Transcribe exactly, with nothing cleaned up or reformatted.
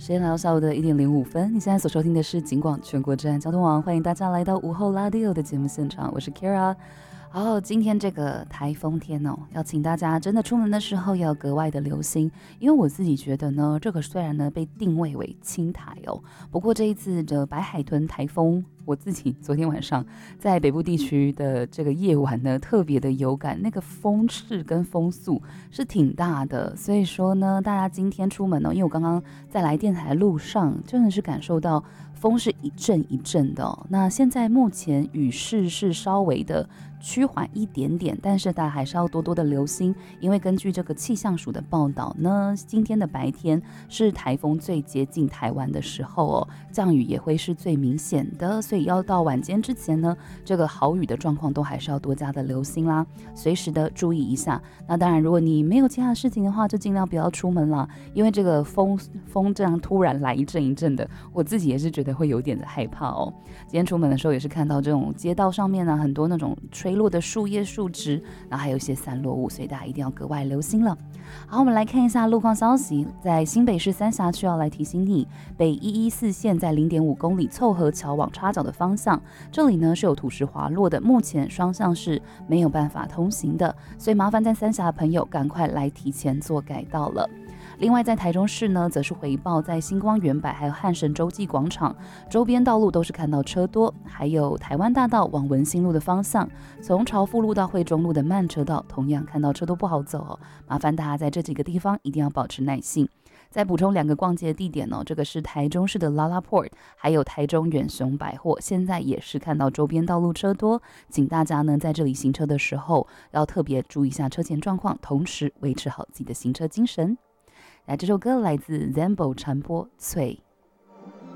时间来到下午的一点零五分，你现在所收听的是警广全国治安交通网，欢迎大家来到午后拉迪欧的节目现场，我是 Kira。好，今天这个台风天哦，要请大家真的出门的时候要格外的留心，因为我自己觉得呢，这个虽然呢被定位为轻台哦，不过这一次的白海豚台风，我自己昨天晚上在北部地区的这个夜晚呢，特别的有感，那个风势跟风速是挺大的，所以说呢，大家今天出门呢，因为我刚刚在来电台的路上，真的是感受到风是一阵一阵的哦。那现在目前雨势是稍微的趋缓一点点，但是大家还是要多多的留心，因为根据这个气象署的报道呢，今天的白天是台风最接近台湾的时候哦，降雨也会是最明显的，所以要到晚间之前呢，这个豪雨的状况都还是要多加的留心啦，随时的注意一下。那当然，如果你没有其他的事情的话，就尽量不要出门啦，因为这个风风这样突然来一阵一阵的，我自己也是觉得会有点的害怕哦。今天出门的时候也是看到这种街道上面呢、啊，很多那种吹落的树叶树枝，然后还有一些散落物，所以大家一定要格外留心了。好，我们来看一下路况消息，在新北市三峡区要来提醒你，北一一四线在 零点五公里凑合桥往插角的方向，这里呢是有土石滑落的，目前双向是没有办法通行的，所以麻烦在三峡的朋友赶快来提前做改道了。另外在台中市呢，则是回报在星光远百还有汉神洲际广场周边道路都是看到车多，还有台湾大道往文心路的方向，从朝富路到惠中路的慢车道同样看到车都不好走哦，麻烦大家在这几个地方一定要保持耐性。再补充两个逛街的地点哦，这个是台中市的 LaLaport 还有台中远雄百货，现在也是看到周边道路车多，请大家呢在这里行车的时候要特别注意一下车前状况，同时维持好自己的行车精神。来，这首歌来自 Zambo 传播脆。